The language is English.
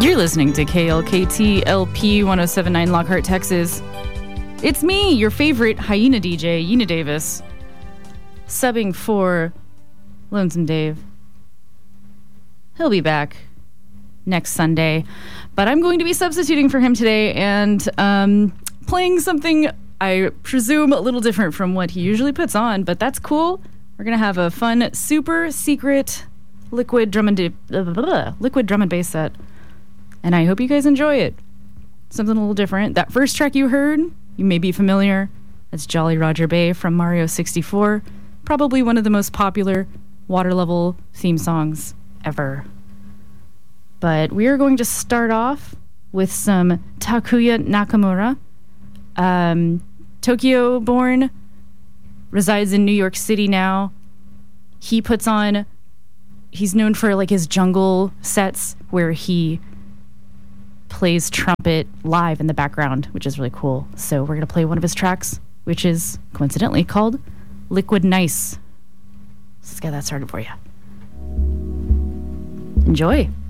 You're listening to KLKT LP 1079 Lockhart, Texas. It's me, your favorite hyena DJ, Yena Davis, subbing for Lonesome Dave. He'll be back next Sunday, but I'm going to be substituting for him today and playing something I presume a little different from what he usually puts on, but that's cool. We're going to have a fun, super secret liquid drum and bass set. And I hope you guys enjoy it. Something a little different. That first track you heard, you may be familiar. That's Jolly Roger Bay from Mario 64. Probably one of the most popular water level theme songs ever. But we are going to start off with some Takuya Nakamura. Tokyo born, resides in New York City now. He's known for like his jungle sets where he plays trumpet live in the background, which is really cool. So we're going to play one of his tracks, which is coincidentally called Liquid Nice. Let's get that started for you. Enjoy.